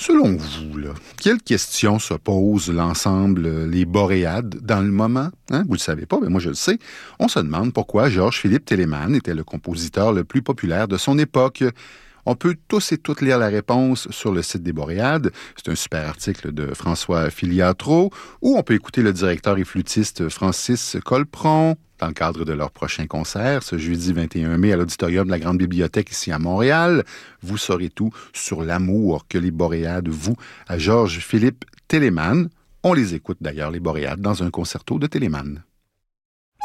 Selon vous, là, quelles questions se posent l'ensemble, les Boréades, dans le moment? Hein? Vous le savez pas, mais moi je le sais. On se demande pourquoi Georges-Philippe Telemann était le compositeur le plus populaire de son époque. On peut tous et toutes lire la réponse sur le site des Boréades. C'est un super article de François Filiatro. Ou on peut écouter le directeur et flûtiste Francis Colpron dans le cadre de leur prochain concert, ce jeudi 21 mai à l'Auditorium de la Grande Bibliothèque ici à Montréal. Vous saurez tout sur l'amour que les Boréades vouent à Georges-Philippe Telemann. On les écoute d'ailleurs, les Boréades, dans un concerto de Telemann.